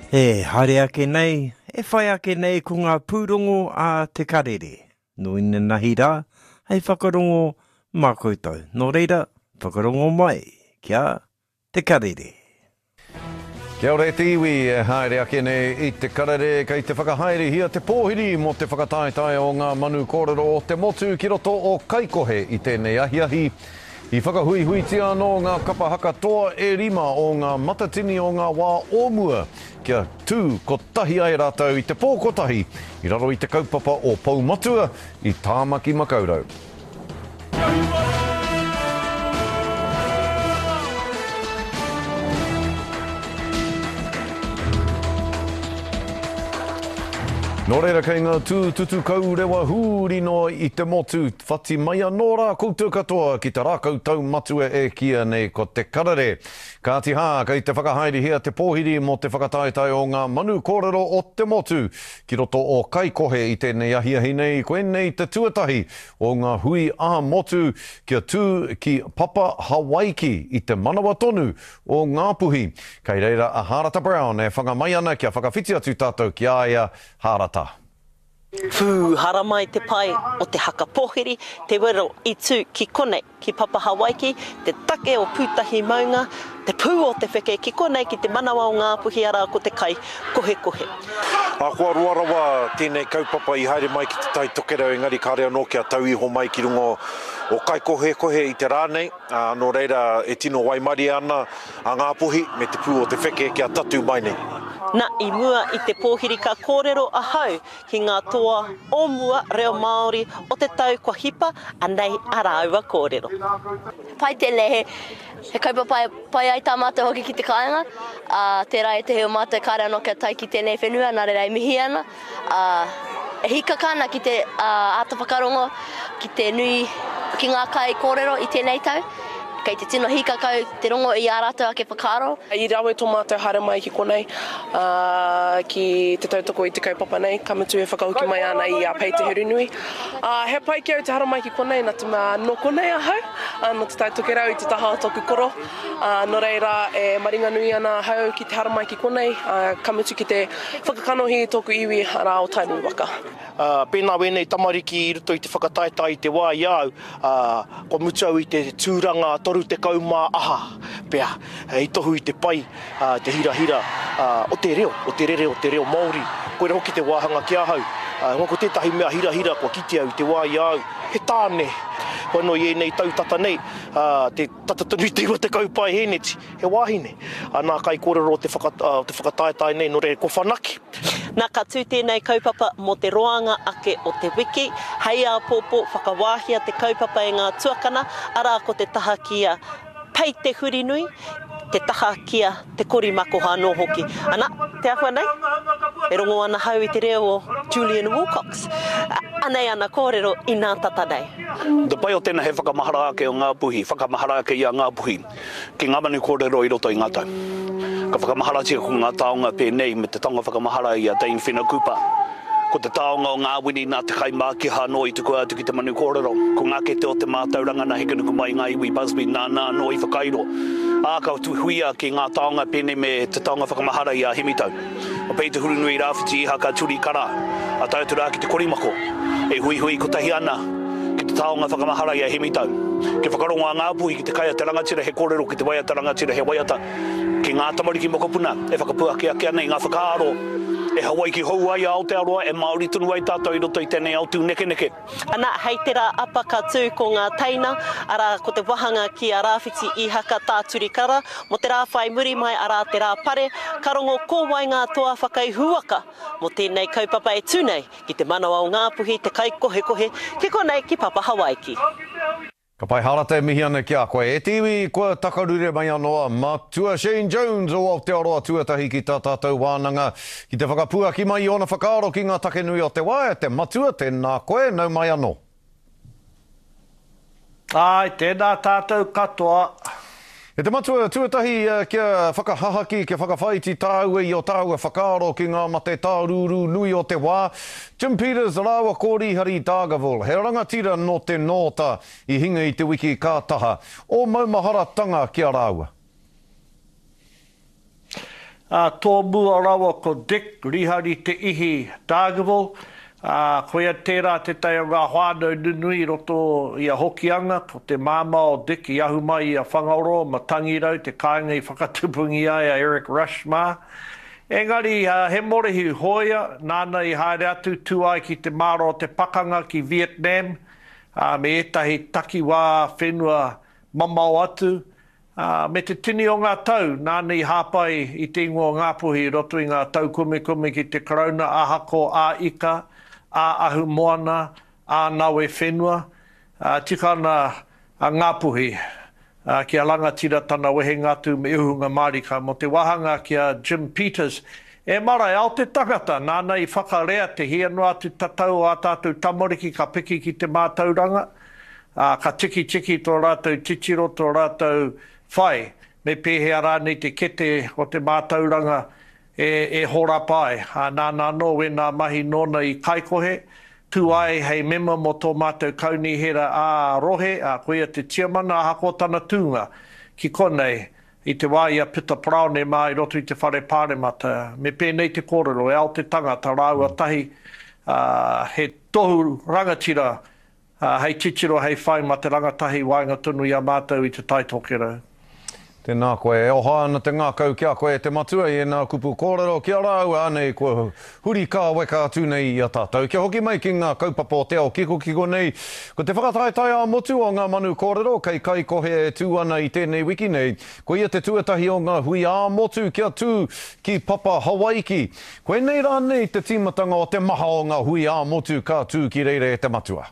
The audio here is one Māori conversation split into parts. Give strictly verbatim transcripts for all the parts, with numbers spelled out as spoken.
He, haere ake nei, e whai ake nei ko ngā pūrongo a te karere. No ina nahi rā, hei whakarongo mā koutou. Nō reira, whakarongo mai, kia te karere. Kia ora te iwi, e haere ake nei i te karere, kei te whakahaere hia te pōhiri mo te whakataetae o ngā manu kōrero o te motu ki roto o kaikohe i tēnei ahiahi. I whakahuihuitia no ngā kapahaka toa e rima o ngā matatini o ngā wā ōmua kia tū ko tahi ai rātou i te pōkotahi i raro i te kaupapa o Paumatua i Tāmaki Makaurau. Nō reira kei ngā tūtutu kaurewa hūri no i te motu, whati mai anō rā koutou katoa ki te rākau tau matua e kia nei ko te karare. Ka ti hā, kei te whakahaere hia te pōhiri mo te whakataetai o ngā manu kōrero o te motu, ki roto o kaikohe i tēnei ahiahi nei, koe nei te tuatahi o ngā hui a motu kia tū ki Papa Hawaiki i te manawa tonu o Ngāpuhi. Kei reira a Harata Brown e whangamai ana kia whakawhiti atu tātou ki aia Harata. Fū, hara mai te pai o te haka pōhiri, te wero i tū ki konei ki Papa Hawaiki, te take o pūtahi maunga, te pū o te wheke ki konei ki te manawa o Ngāpuhi ara ko te kai kohe kohe. A kua ruarawa tēnei kaupapa i haere mai ki te tai tokerau, engari ka rea no kia tau iho mai ki rungo o kai kohe kohe i te rānei. Uh, no reira e tino waimari ana a Ngāpuhi me te pū o te wheke kia tatu mai nei. Na i mua i te pōhiri ka kōrero ahau ki ngā toa o mua reo Māori o te tau kua hipa anei araua kōrero. Pai tēnei he, he kaupapa pai ai tā mātou hoki ki te kāinga. Uh, tērā e te heo mātou kāre anō kia tai ki tēnei whenua, nā reira e mihi ana. Uh, e hika kāna ki te uh, āta whakarongo, ki te nui, ki ngā kai kōrero i tēnei tau. Kei te tino hika kau te rongo i ā rātou ake whakaro. I rawe tō mātou hara mai ki konei, uh, ki te tautoko i te kaupapa nei, ka mutu e whakauki mai ana i a pei te hurunui. Uh, he pai ki au te hara mai ki konei, nā te mā no konei ahau, uh, no te tautoko rau i te taha toku koro. Uh, no reira e maringa nui ana hau ki te hara mai ki konei, uh, ka mutu ki te whakakanohi toku iwi ara o tainu waka. Uh, pēnā wenei tamariki i ruto i te whakataetai i te wā iau, uh, ko mutu au i te tūranga toru te kaumā aha, pea, i tohu i te pai, uh, te hira hira, uh, o te reo, o te rere, o te reo Māori, koe hoki te wāhanga ki ahau, uh, ngoko tētahi mea hira hira kua kite au i te wā iau, he tāne, koe no i nei tau tata nei, uh, te tata tanu te iwa te kaupai he neti, he wāhine, uh, nā kai kōrero o te, whakat, uh, te whakataetai nei, no re ko whanaki. Nā ka tū tēnei kaupapa mo te roanga ake o te wiki, hei a pōpō whakawāhia te kaupapa e ngā tuakana, ara ko te taha kia pei te huri nui, te taha kia te korimako hānō hoki. Ana, te ahua nei, e rongo ana hau i te reo o Julian Wilcox. Anei ana kōrero i nā tata nei. Te pai o tēnā he whakamahara ake o Ngāpuhi, whakamahara ake i a Ngāpuhi, ki ngā manu kōrero i roto i ngā tau. Ka whakamahara tia ko ngā taonga pēnei me te tanga whakamahara i a Dane Whenakupa. Ko te taonga o ngā wini nā te kai māki hāno i tuku atu ki te manu kōrero. Ko ngā kete o te mātauranga na hekanuku mai ngā iwi Busby nā nā no i whakairo. Āka tu huia ki ngā taonga pēnei me te taonga whakamahara i a Himitau. O pei te hurunui rāwhiti i haka turi kara. A tautura ki te korimako. E hui hui ko tahi ana. Ki te taonga whakamahara i a Himitau. Ke whakarongo a Ngāpuhi ki te kaia te rangatira he kōrero ki te waiata rangatira he waiata. Ki ngā tamariki mokopuna, e whakapuake ake ana i ngā whakaaro. E Hawaii ki hou ai a Aotearoa, e Māori tunu ai tātou i roto i tēnei autu neke neke. Ana, hei te rā apa ka tū ko ngā teina, ara ko te wahanga ki a rāwhiti i haka tāturi kara, mo te rā whai muri mai ara te rā pare, ka rongo kōwai ngā toa whakai huaka, mo tēnei kaupapa e tūnei, ki te manawa o Ngāpuhi, te kai kohe kohe, ki konei ki Papa Hawaiki. Ka pai harata e mihi ana ki a koe. E tiwi kua takarure mai anoa Matua Shane Jones o Aotearoa tuatahi ki tā tātou wānanga. Ki te whakapuaki mai i ona whakaaro ki ngā take nui o te wae, te matua, tēnā koe, nau mai anō. Ai, tēnā tātou katoa. E te matua tuatahi uh, kia whakahahaki, kia whakawhaiti tāua i o tāua whakaaro ki ngā mate tāruru nui o te wā. Jim Peters, Rawa Kōrihari Dāgavul, he rangatira no te nōta i hinga i te wiki kātaha. O maumahara tanga kia Rawa. Uh, tō mua rawa ko Dick, Rihari te ihi Dargaville. Uh, koia tērā te tai o ngā whānau nunui roto i a Hokianga, ko te māma o Dick i ahu mai i a Whangauro, ma Tangirau, te kāinga i whakatupungi ai a Eric Rushmar. Engari, uh, he morehi hoia, nāna i haere atu tu ai ki te māro o te pakanga ki Vietnam, uh, me etahi takiwā whenua mamau atu. Uh, me te tini o ngā tau, nāna i hāpai i te ingoa Ngāpuhi, roto i ngā tau kume kume ki te Corona, ahako, a ika, a ahu moana, a nawe whenua, uh, tikana a Ngāpuhi, uh, ki a langatira tana wehe ngātu me uhunga Marika, mo te wahanga ki a Jim Peters. E mara, e ao te tangata, nāna i whakarea te hianua atu tatau a tātou tamariki ka piki ki te mātauranga, uh, ka tiki tiki tō rātou titiro tō rātou whai, me pēhea rānei te kete o te mātauranga e, e hora pai. Ha, nā nā no we nā mahi nona i kaikohe, tu ai hei mema mo tō mātou kauni hera a rohe, a koia te tiamana a hako tana tūnga ki konei i te wā ia pita praone mai roto i te whare pāremata. Me pēnei te kōrero, e ao te tangata rāua tahi uh, he tohu rangatira uh, hei titiro hei whai ma te rangatahi wainga tunu i a mātou i te taitokero. Tēnā koe, e oha ana te ngākau kia koe te matua i nā kupu kōrero, kia rau anei kua huri kā weka atu nei i a tātou. Kia hoki mai ki ngā kaupapa o te ao kiko kiko nei, ko te whakataetai a motu o ngā manu kōrero, kei kai kohe e tū ana i tēnei wiki nei, ko ia te tuatahi o ngā hui a motu kia tū ki Papa Hawaiki. Koe nei rānei te tīmatanga o te maha o ngā hui a motu ka tū ki reire e te matua.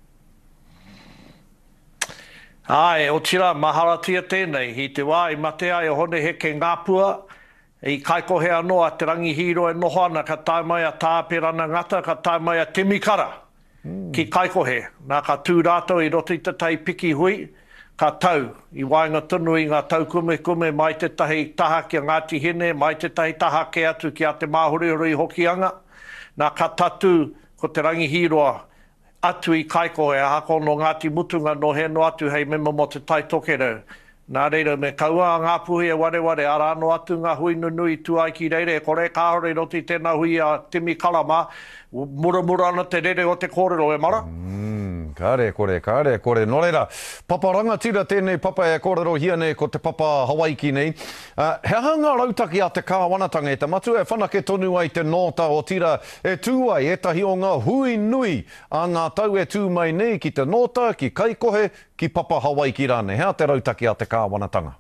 Ai, o tira maharatia tēnei, hi te wā i mate ai o hone heke ngāpua, i kaikohe anō a te rangi hiro e noho ana ka tai mai a tāperana ngata, ka tai mai a temikara mm. ki kaikohe. Nā ka tū rātou i roto i te tai piki hui, ka tau i wainga tunu i ngā tau kume kume mai te tahi taha ki a Ngāti Hene, mai te tahi taha ke atu ki a te māhurihuri i Hokianga. Nā ka tatu ko te rangi hiroa atu i kaikohe a hako no Ngāti Mutunga no he no atu hei mema mo te tai tokerau. Nā reira me kaua a Ngāpuhi e ware ware ara no atu ngā hui nunui tu ai ki reire, kore kāhore roti tēnā hui a Timi Kalama, mura mura ana te rere o te kōrero e mara. Mm, kāre kore, kāre kore. No reira, papa rangatira tēnei papa e kōrero hia nei ko te Papa Hawaiki nei. Uh, he hanga rautaki a te kāwanatanga e te matu e whanake tonu ai te nota o tira e tū ai e tahi o ngā hui nui a ngā tau e tū mai nei ki te nota, ki kaikohe, ki Papa Hawaiki rāne. Hea te rautaki a te kāwanatanga?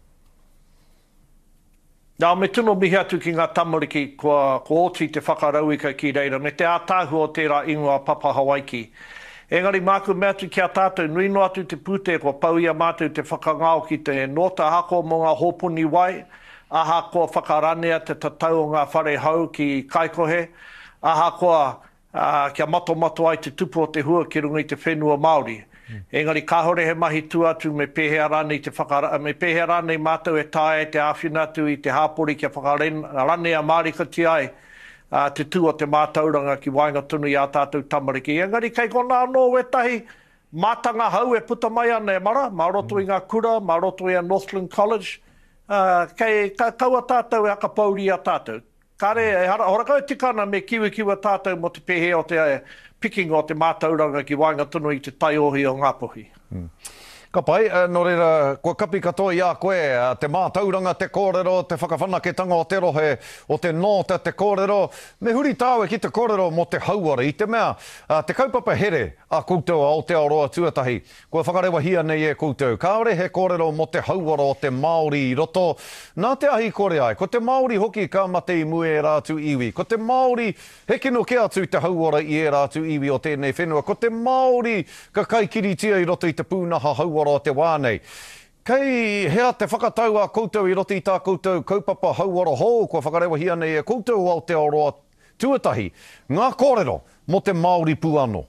Nā, me tuno mihi atu ki ngā tamariki kua ko oti te whakarauika ki reira, me te ātāhu o tērā ingoa Papa Hawaiki. Engari māku me atu ki a tātou, nui no atu te pūte kua pau ia mātou te whakangao ki te nota hako mo ngā hōpuni wai, aha koa whakaranea te tatau o ngā whare hau ki kaikohe, aha koa uh, kia mato mato ai te tupu o te hua ki runga i te whenua Māori. Engari kāhore he mahi tu atu me pēhea rānei te whakara, me pēhea rānei mātou e tāe te āwhina atu i te hāpori kia whakaranea Mārika ti ai uh, te tū o te mātauranga ki wainga tunu i a tātou tamariki. Engari kei kona anō we tahi mātanga hau e puta mai ana e mara, mā roto i ngā kura, mā roto i a Northland College, uh, kei ka, kaua tātou e aka pauri a tātou. Kare, e horakau tikana me kiwi kiwa tātou mo te pēhea o te picking o te mātauranga ki wainga tunu i te taiohi o Ngāpuhi. Mm. Ka pai, no reira, kua kapi katoa i a koe, te mātauranga, te kōrero, te whakawhanaketanga o te rohe, o te nota, te kōrero, me huri tāwe ki te kōrero mo te hauara. I te mea, te kaupapa here a koutou a Aotearoa tuatahi, kua whakarewa hia nei e koutou. Kāore he kōrero mo te hauara o te Māori i roto. Nā te ahi kore ai, ko te Māori hoki ka mate i mue e rātu iwi. Ko te Māori he kino ke atu te hauara i e rātu iwi o tēnei whenua. Ko te Māori ka kaikiritia i roto i te pūnaha hauara o te wānei. Kei hea te whakatau a koutou i roti i tā koutou kaupapa hauara hou, kua whakarewa hia nei e koutou o Aotearoa tuatahi, ngā kōrero mo te Māori puano.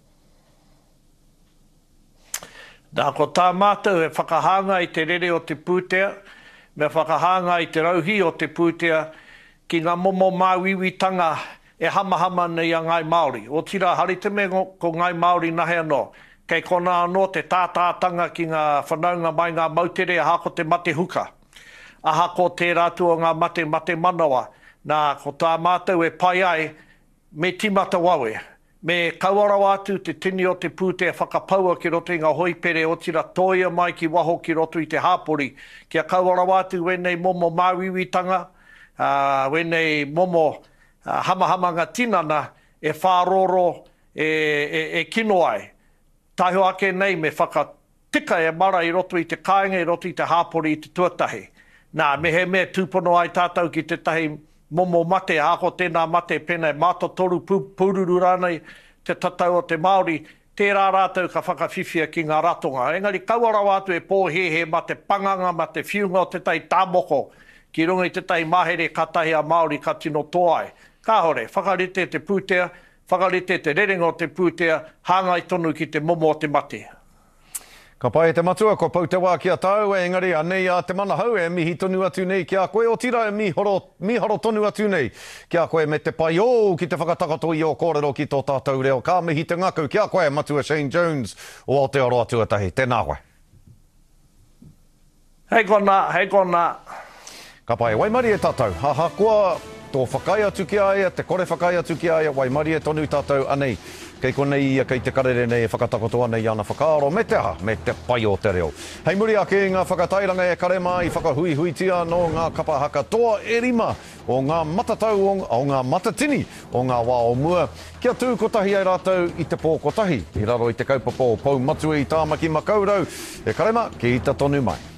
Nā ko tā mātou e whakahanga i te rere o te pūtea, me whakahanga i te rauhi o te pūtea, ki ngā momo māwiwitanga e hamahama nei a ngai Māori. O tira hariteme ko ngai Māori nahe anō. Kei kona anō te tātātanga ki ngā whanaunga mai ngā mautere a hako te mate huka. A hako te rātu o ngā mate mate manawa. Nā, ko tā mātou e pai ai, me timata wawe. Me kauarawa atu te tini o te pūtea whakapaua ki roto i ngā hoipere o tira toia mai ki waho ki roto i te hāpori. Kia kauarawa atu wenei momo māwiwitanga, uh, wenei momo uh, hamahama tinana e whāroro e, e, e kino ai. Taiho ake nei me whakatika e mara i roto i te kāinga, i roto i te hāpori i te tuatahi. Nā, me he mea tūpono ai tātou ki te tahi momo mate, ako tēnā mate pēnei, māta toru pūruru rānei, te tatau o te Māori, tērā rātou ka whakawhiwhia ki ngā ratonga. Engari, kauarawa atu e pōhehe ma te panganga, ma te whiunga o te tai tāmoko, ki runga i te tai mahere katahi a Māori ka tino toai. Ka hore, whakarite te pūtea, whakarite te rerenga o te pūtea, hāngai tonu ki te momo o te mate. Ka pai te matua, ko pau te wā kia tau, e engari anei a te mana hau, e mihi tonu atu nei kia koe o tira, e mihoro, mihoro tonu atu nei kia koe me te pai o ki te whakatakatoi o kōrero ki tō tātou reo. Ka mihi te ngaku, kia koe matua Shane Jones o Aotearoa tuatahi. Tēnā koe. Hei kona, hei kona. Ka pai, waimari e tātou, haha kua tō whakai atu ki aia, te kore whakai atu ki aia, waimari e tonu tātou anei. Kei konei ia, kei te karere nei e whakatakotoa nei ana whakaaro, me te ha, me te pai o te reo. Hei muri ake ngā whakatairanga e karema i whakahui huitia no ngā kapahaka toa e rima o ngā matatau o, o ngā matatini o ngā wā o mua. Kia tū kotahi ai rātou i te pō kotahi, i raro i te kaupapa o Pou Matue i Tāmaki Makaurau. E karema, ki ita tonu mai.